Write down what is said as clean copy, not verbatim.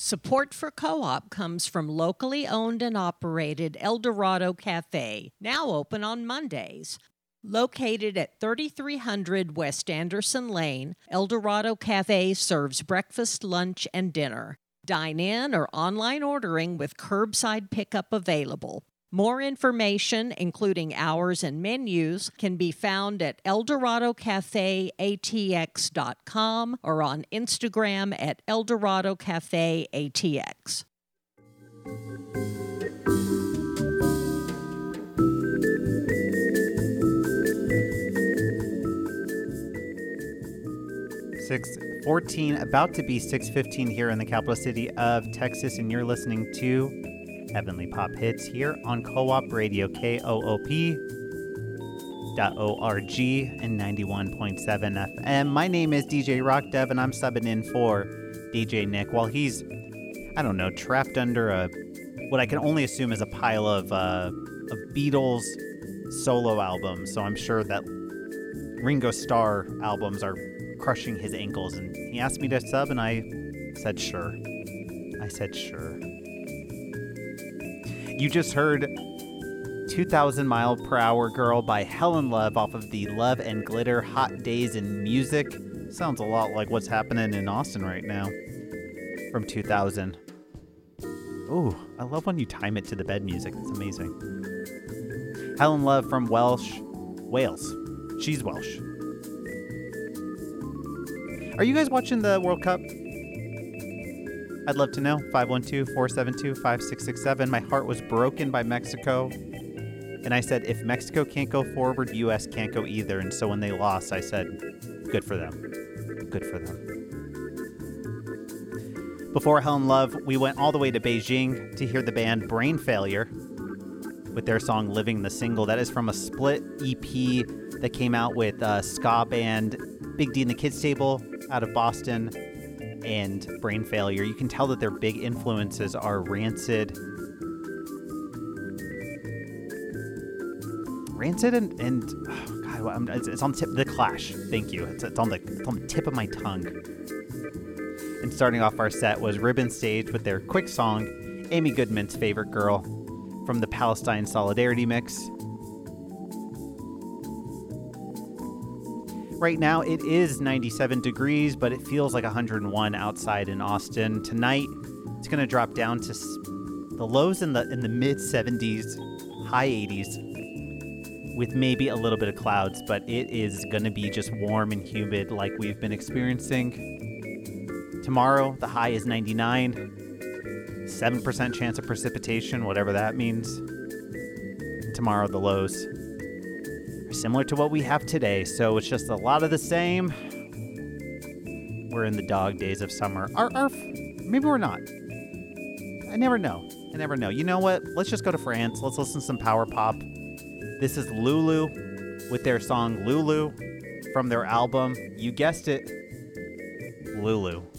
Support for Co-op comes from locally owned and operated El Dorado Cafe, now open on Mondays. Located at 3300 West Anderson Lane, El Dorado Cafe serves breakfast, lunch, and dinner. Dine in or online ordering with curbside pickup available. More information, including hours and menus, can be found at eldoradocafeatx.com or on Instagram at eldoradocafeatx. .14, about to be 6:15 here in the capital city of Texas, and you're listening to Heavenly Pop Hits here on Co-op Radio, KOOP.org and 91.7 FM. My name is DJ Rock Dev, and I'm subbing in for DJ Nick while he's, trapped under what I can only assume is a pile of Beatles solo albums. So I'm sure that Ringo Starr albums are crushing his ankles, and he asked me to sub, and I said sure. You just heard 2,000 Mile Per Hour Girl by Helen Love off of the Love and Glitter Hot Days in Music. Sounds a lot like what's happening in Austin right now from 2000. Ooh, I love when you time it to the bed music. It's amazing. Helen Love from Wales. She's Welsh. Are you guys watching the World Cup? I'd love to know. 512-472-5667. My heart was broken by Mexico. And I said, if Mexico can't go forward, U.S. can't go either. And so when they lost, I said, good for them. Good for them. Before Helen Love, we went all the way to Beijing to hear the band Brain Failure with their song Living the Single. That is from a split EP that came out with ska band Big D and the Kids Table out of Boston and Brain Failure. You can tell that their big influences are Rancid and oh God, it's on the tip. The Clash. Thank you. It's on the tip of my tongue. And starting off our set was Ribbon Stage with their quick song, Amy Goodman's Favorite Girl, from the Palestine Solidarity Mix. Right now it is 97 degrees, but it feels like 101 outside in Austin. Tonight it's going to drop down to the lows in the mid 70s, high 80s, with maybe a little bit of clouds, but it is going to be just warm and humid like we've been experiencing. Tomorrow the high is 99, 7% chance of precipitation, whatever that means. Tomorrow the lows similar to what we have today, so it's just a lot of the same. We're in the dog days of summer. Maybe we're not. I never know. You know what? Let's just go to France. Let's listen to some power pop. This is Lulu with their song Lulu from their album, you guessed it, Lulu.